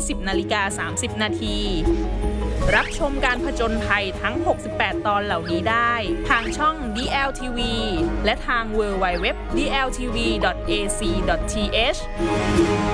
20:30 น.รับชมการผจญภัยทั้ง 68 ตอนเหล่านี้ได้ทางช่อง DLTV และทาง www.dltv.ac.th